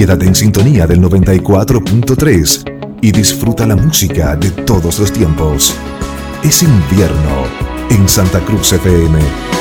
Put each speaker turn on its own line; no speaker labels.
Quédate en sintonía del 94.3 y disfruta la música de todos los tiempos. Es invierno en Santa Cruz FM